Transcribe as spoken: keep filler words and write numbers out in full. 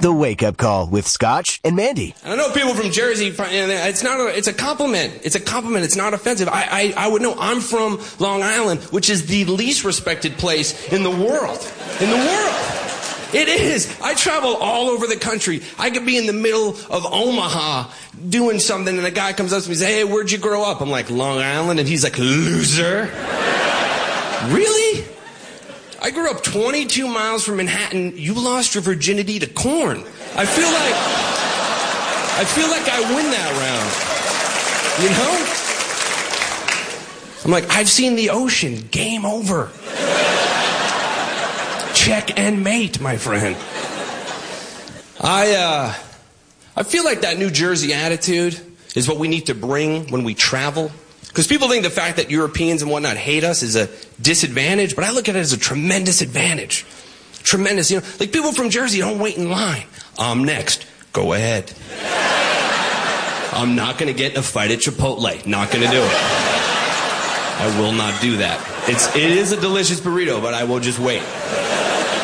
The Wake Up Call with Scotch and Mandy. I know people from Jersey, it's not a, it's a compliment. It's a compliment. It's not offensive. I, I, I would know. I'm from Long Island, which is the least respected place in the world. In the world. It is. I travel all over the country. I could be in the middle of Omaha doing something, and a guy comes up to me and says, hey, where'd you grow up? I'm like, Long Island. And he's like, loser. Really? I grew up twenty-two miles from Manhattan. You lost your virginity to corn. I feel like, I feel like I win that round. You know? I'm like, I've seen the ocean. Game over. Check and mate, my friend. I, uh, I feel like that New Jersey attitude is what we need to bring when we travel. Because people think the fact that Europeans and whatnot hate us is a disadvantage, but I look at it as a tremendous advantage. Tremendous, you know. Like people from Jersey don't wait in line. I'm next. Go ahead. I'm not going to get in a fight at Chipotle. Not going to do it. I will not do that. It's, it is a delicious burrito, but I will just wait.